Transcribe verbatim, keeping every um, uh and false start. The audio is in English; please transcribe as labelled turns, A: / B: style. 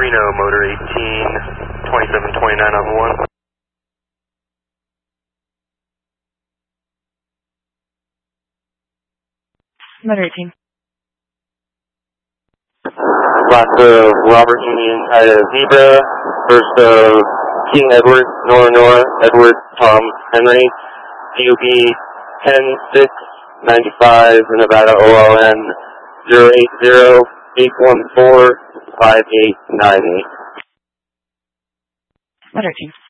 A: Reno, motor eighteen, twenty-seven twenty-nine on the one.
B: Motor eighteen.
C: Last of Robert Union, side of Zebra, first of King Edward, Nora Nora, Edward, Tom, Henry, D O B ten six ninety-five, Nevada O L N zero eight zero eight one four five eight nine eight.
B: Motor eighteen.